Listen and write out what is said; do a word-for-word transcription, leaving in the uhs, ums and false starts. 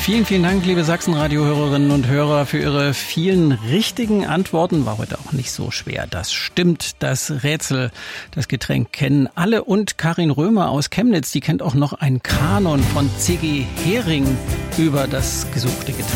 Vielen, vielen Dank, liebe Sachsen-Radio-Hörerinnen und Hörer, für Ihre vielen richtigen Antworten. War heute auch nicht so schwer. Das stimmt, das Rätsel, das Getränk kennen alle. Und Karin Römer aus Chemnitz, die kennt auch noch einen Kanon von C G Hering über das gesuchte Getränk.